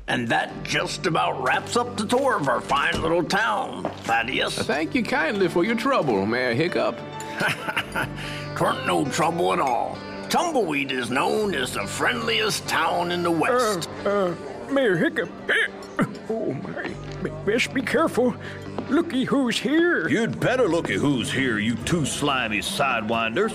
And that just about wraps up the tour of our fine little town, Thaddeus. Thank you kindly for your trouble, Mayor Hiccup. 'Tweren't no trouble at all. Tumbleweed is known as the friendliest town in the West. Mayor Hiccup. Oh, my. Best be careful. Looky who's here. You'd better looky who's here, you two slimy sidewinders.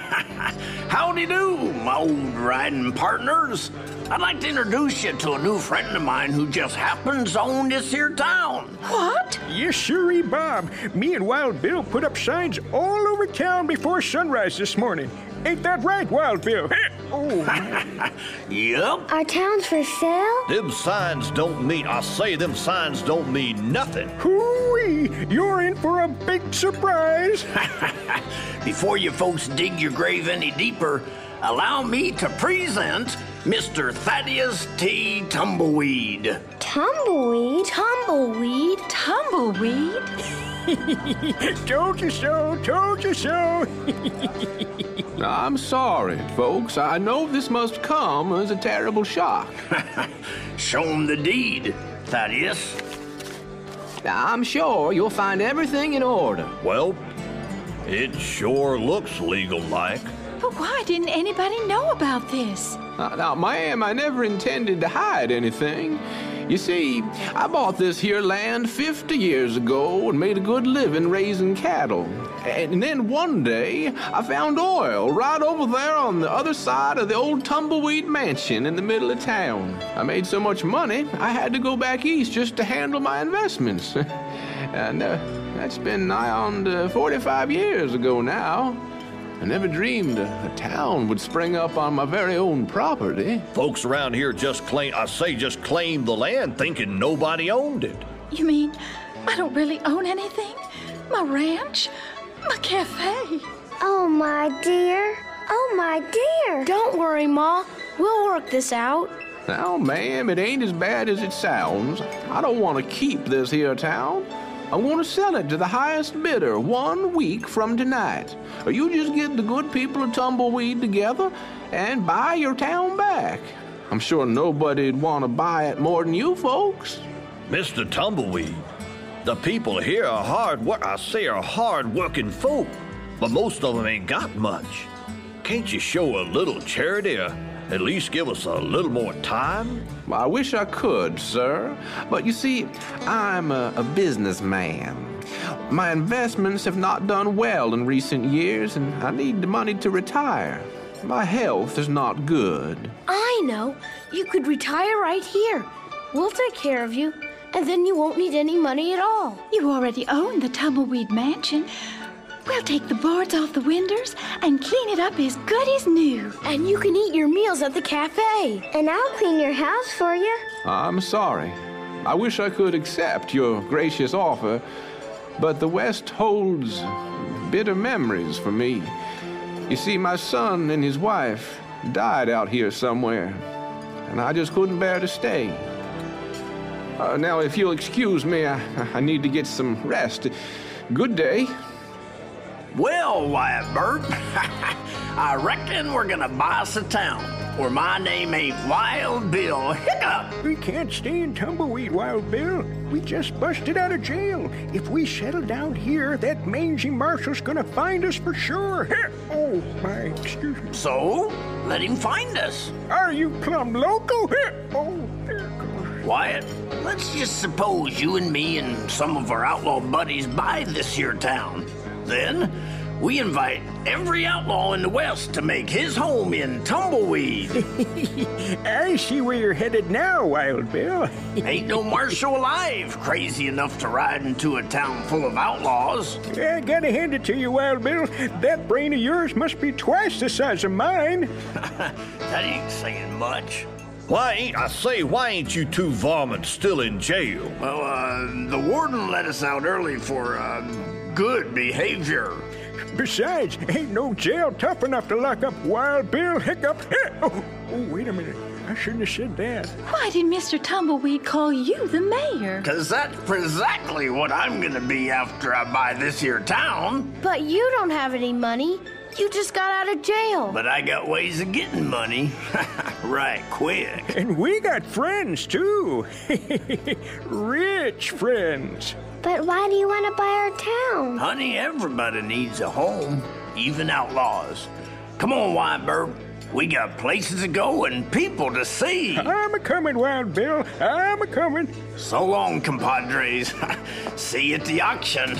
Howdy do, my old riding partners. I'd like to introduce you to a new friend of mine who just happens to own this here town. What? Yes, sirree, Bob. Me and Wild Bill put up signs all over town before sunrise this morning. Ain't that right, Wild Bill? Oh, my. Yep. Our town's for sale? Them signs don't mean, I say them signs don't mean nothing. Hoo-wee! You're in for a big surprise. Before you folks dig your grave any deeper, allow me to present Mr. Thaddeus T. Tumbleweed. Tumbleweed? Tumbleweed? Tumbleweed? Told you so, told you so. I'm sorry, folks. I know this must come as a terrible shock. Show 'em the deed, Thaddeus. I'm sure you'll find everything in order. Well, it sure looks legal-like. But why didn't anybody know about this? Now, ma'am, I never intended to hide anything. You see, I bought this here land 50 years ago and made a good living raising cattle. And then one day, I found oil right over there on the other side of the old Tumbleweed Mansion in the middle of town. I made so much money, I had to go back east just to handle my investments. And that's been nigh on 45 years ago now. I never dreamed a town would spring up on my very own property. Folks around here just claim the land thinking nobody owned it. You mean I don't really own anything? My ranch? My cafe? Oh, my dear. Oh, my dear. Don't worry, Ma. We'll work this out. Now, ma'am, it ain't as bad as it sounds. I don't want to keep this here town. I'm going to sell it to the highest bidder 1 week from tonight. Or you just get the good people of Tumbleweed together and buy your town back. I'm sure nobody'd want to buy it more than you folks. Mr. Tumbleweed, the people here are hard-working folk, but most of them ain't got much. Can't you show a little charity or at least give us a little more time? I wish I could, sir. But you see, I'm a businessman. My investments have not done well in recent years, and I need the money to retire. My health is not good. I know. You could retire right here. We'll take care of you, and then you won't need any money at all. You already own the Tumbleweed Mansion. We'll take the boards off the windows and clean it up as good as new. And you can eat your meals at the cafe. And I'll clean your house for you. I'm sorry. I wish I could accept your gracious offer, but the West holds bitter memories for me. You see, my son and his wife died out here somewhere, and I just couldn't bear to stay. Now, if you'll excuse me, I need to get some rest. Good day. Well, Wyatt Burt, I reckon we're gonna buy us a town where my name ain't Wild Bill Hiccup. We can't stay in Tumbleweed, Wild Bill. We just busted out of jail. If we settle down here, that mangy marshal's gonna find us for sure. Oh, my, excuse me. So, let him find us. Are you plumb loco? Oh, there goes. Wyatt, let's just suppose you and me and some of our outlaw buddies buy this here town. Then, we invite every outlaw in the West to make his home in Tumbleweed. I see where you're headed now, Wild Bill. Ain't no marshal alive crazy enough to ride into a town full of outlaws. I gotta hand it to you, Wild Bill. That brain of yours must be twice the size of mine. That ain't saying much. Why ain't you two varmints still in jail? Well, the warden let us out early for, good behavior. Besides, ain't no jail tough enough to lock up Wild Bill Hiccup. Oh, wait a minute. I shouldn't have said that. Why did Mr. Tumbleweed call you the mayor? 'Cause that's exactly what I'm gonna be after I buy this here town. But you don't have any money. You just got out of jail. But I got ways of getting money. Right quick. And we got friends, too. Rich friends. But why do you want to buy our town? Honey, everybody needs a home, even outlaws. Come on, Whitebird. We got places to go and people to see. I'm a-coming, Wild Bill. I'm a-coming. So long, compadres. See you at the auction.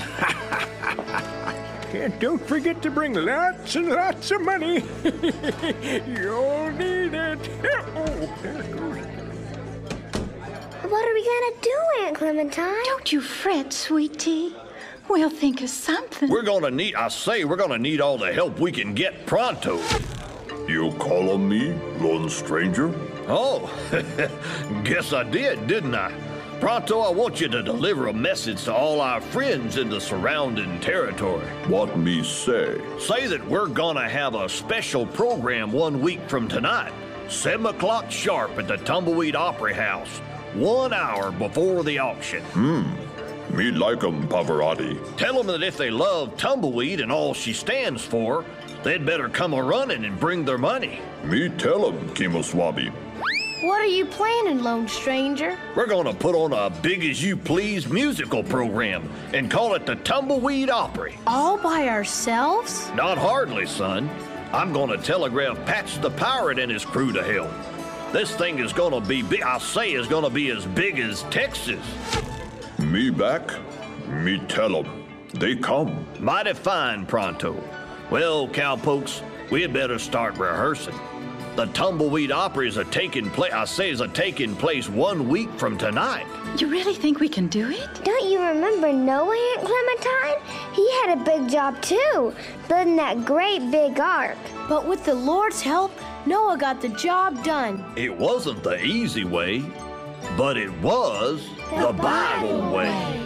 And don't forget to bring lots and lots of money. You'll need it. Oh, there it goes. What are we gonna do, Aunt Clementine? Don't you fret, sweetie. We'll think of something. We're gonna need all the help we can get pronto. You call on me, lone stranger? Oh, guess I did, didn't I? Pronto, I want you to deliver a message to all our friends in the surrounding territory. What me say? Say that we're gonna have a special program 1 week from tonight, 7 o'clock sharp at the Tumbleweed Opry House, 1 hour before the auction. Me like 'em, Pavarotti. Tell them that if they love Tumbleweed and all she stands for, they'd better come a-running and bring their money. Me tell 'em, Kimaswabi. What are you planning, Lone Stranger? We're gonna put on a big-as-you-please musical program and call it the Tumbleweed Opry. All by ourselves? Not hardly, son. I'm gonna telegraph Patch the Pirate and his crew to help. This thing is gonna be big. I say it's gonna be as big as Texas. Me back? Me tell 'em. They come. Mighty fine, Pronto. Well, cowpokes, we'd better start rehearsing. The Tumbleweed Opry is taking place 1 week from tonight. You really think we can do it? Don't you remember Noah, Aunt Clementine? He had a big job too, building that great big ark. But with the Lord's help, Noah got the job done. It wasn't the easy way, but it was the Bible way.